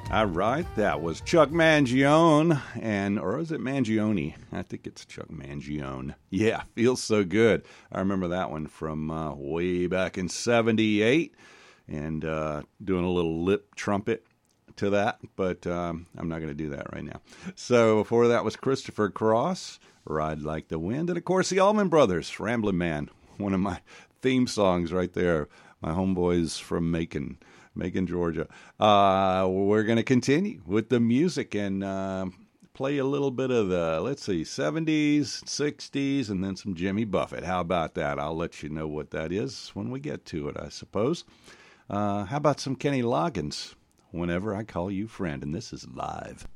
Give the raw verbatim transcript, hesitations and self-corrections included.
All right, that was Chuck Mangione, and or is it Mangione? I think it's Chuck Mangione. Yeah, feels so good. I remember that one from uh, way back in seventy-eight, and uh, doing a little lip trumpet to that, but um, I'm not going to do that right now. So before that was Christopher Cross, Ride Like the Wind, and of course the Allman Brothers, Ramblin' Man, one of my theme songs right there. My homeboys from Macon. Macon, Georgia. Uh, we're going to continue with the music and uh, play a little bit of the, let's see, seventies, sixties, and then some Jimmy Buffett. How about that? I'll let you know what that is when we get to it, I suppose. Uh, how about some Kenny Loggins? Whenever I Call You Friend, and this is live.